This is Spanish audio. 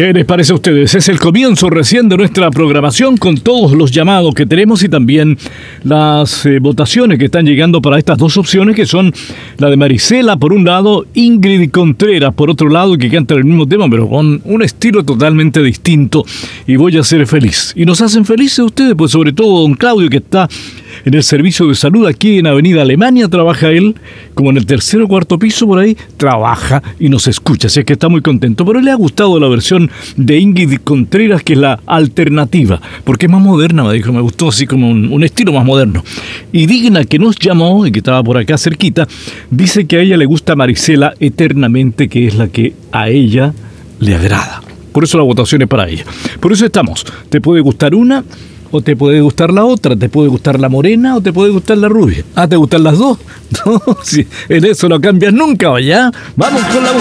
¿Qué les parece a ustedes? Es el comienzo recién de nuestra programación con todos los llamados que tenemos y también las votaciones que están llegando para estas dos opciones, que son la de Marisela por un lado, Ingrid Contreras por otro lado, que cantan el mismo tema pero con un estilo totalmente distinto. Y voy a ser feliz. Y nos hacen felices ustedes, pues sobre todo don Claudio, que está en el servicio de salud aquí en Avenida Alemania. Trabaja él como en el tercer o cuarto piso por ahí, trabaja y nos escucha, así es que está muy contento. Pero le ha gustado la versión de Ingrid Contreras, que es la alternativa, porque es más moderna, me dijo, me gustó así como un estilo más moderno. Y Digna, que nos llamó y que estaba por acá cerquita, dice que a ella le gusta Marisela Eternamente, que es la que a ella le agrada. Por eso la votación es para ella. Por eso estamos. Te puede gustar una o te puede gustar la otra, te puede gustar la morena o te puede gustar la rubia. Ah, ¿te gustan las dos? No, si en eso no cambias nunca, ¿ya? Vamos con la